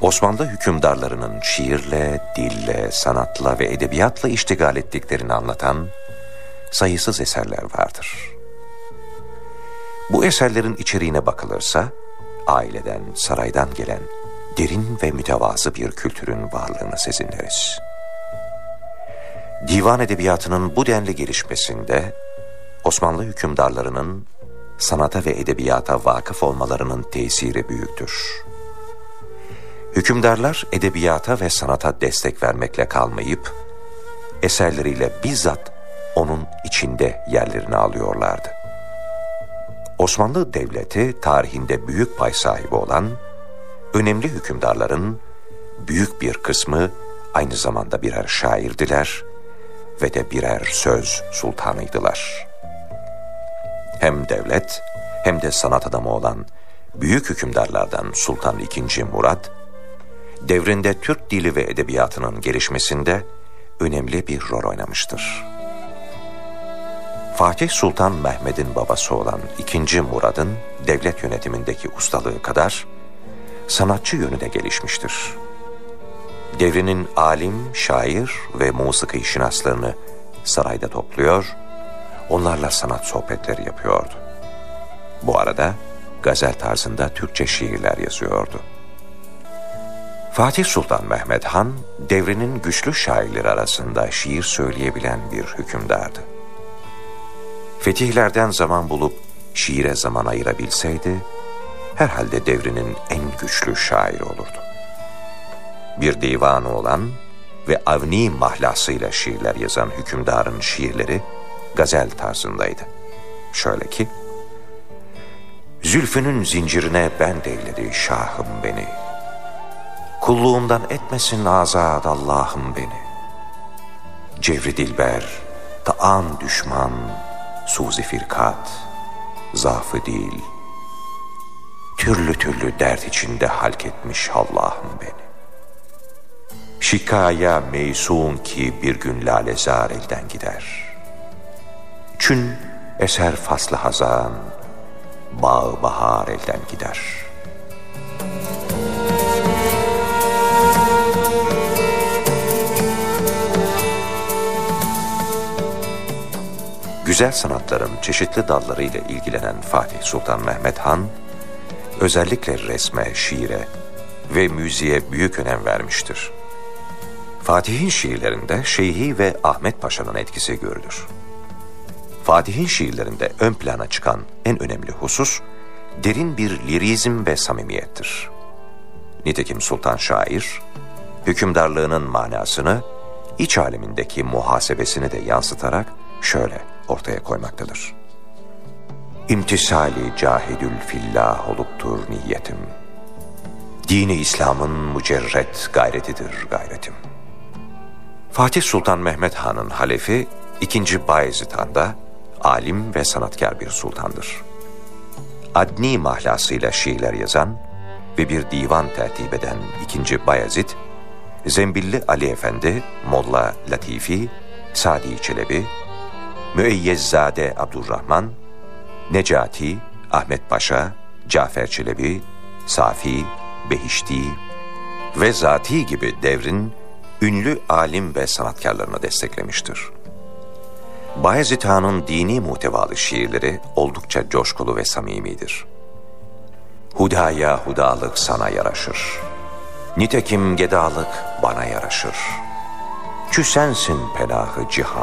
Osmanlı hükümdarlarının şiirle, dille, sanatla ve edebiyatla iştigal ettiklerini anlatan sayısız eserler vardır. Bu eserlerin içeriğine bakılırsa, aileden, saraydan gelen derin ve mütevazı bir kültürün varlığını sezinleriz. Divan edebiyatının bu denli gelişmesinde, Osmanlı hükümdarlarının sanata ve edebiyata vakıf olmalarının tesiri büyüktür. Hükümdarlar edebiyata ve sanata destek vermekle kalmayıp, eserleriyle bizzat onun içinde yerlerini alıyorlardı. Osmanlı Devleti tarihinde büyük pay sahibi olan önemli hükümdarların büyük bir kısmı aynı zamanda birer şairdiler ve de birer söz sultanıydılar. Hem devlet hem de sanat adamı olan büyük hükümdarlardan Sultan II. Murad, devrinde Türk dili ve edebiyatının gelişmesinde önemli bir rol oynamıştır. Fatih Sultan Mehmed'in babası olan II. Murad'ın devlet yönetimindeki ustalığı kadar sanatçı yönü de gelişmiştir. Devrinin alim, şair ve musiki şinaslarını sarayda topluyor, onlarla sanat sohbetleri yapıyordu. Bu arada gazel tarzında Türkçe şiirler yazıyordu. Fatih Sultan Mehmed Han, devrinin güçlü şairleri arasında şiir söyleyebilen bir hükümdardı. Fetihlerden zaman bulup şiire zaman ayırabilseydi, herhalde devrinin en güçlü şairi olurdu. Bir divanı olan ve avni mahlasıyla şiirler yazan hükümdarın şiirleri gazel tarzındaydı. Şöyle ki: Zülfünün zincirine bend eyledi şahım beni, kulluğumdan etmesin azad Allah'ım beni. Cevri dilber, taan düşman, suzi firkat, zaafı değil, türlü türlü dert içinde halk etmiş Allah'ım beni. Şikaya meysun ki bir gün lalezar elden gider. Çün eser faslı hazan, bağ bahar elden gider. Güzel sanatların çeşitli dallarıyla ilgilenen Fatih Sultan Mehmed Han, özellikle resme, şiire ve müziğe büyük önem vermiştir. Fatih'in şiirlerinde Şeyhi ve Ahmet Paşa'nın etkisi görülür. Fatih'in şiirlerinde ön plana çıkan en önemli husus, derin bir lirizm ve samimiyettir. Nitekim Sultan Şair, hükümdarlığının manasını, iç alemindeki muhasebesini de yansıtarak şöyle ortaya koymaktadır. İmtisali cahidül fillah oluptur niyetim. Dini İslam'ın mücerret gayretidir gayretim. Fatih Sultan Mehmed Han'ın halefi II. Bayezid Han da alim ve sanatkar bir sultandır. Adni mahlasıyla şiirler yazan ve bir divan tertip eden II. Bayezid, Zembilli Ali Efendi, Molla Latifi, Sadi Çelebi, Müeyyezzade Abdurrahman, Necati, Ahmet Paşa, Cafer Çelebi, Safi, Behişti ve Zati gibi devrin ünlü alim ve sanatkarlarını desteklemiştir. Bayezid Han'ın dini muhtevalı şiirleri oldukça coşkulu ve samimidir. Hudaya hudalık sana yaraşır, nitekim gedalık bana yaraşır. Çü sensin penahı cihan.